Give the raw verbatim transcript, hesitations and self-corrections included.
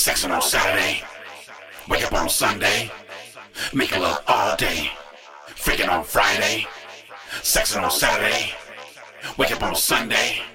Sexing on Saturday, wake up on Sunday, make love all day. Freaking on Friday, sexing on Saturday, wake up on Sunday.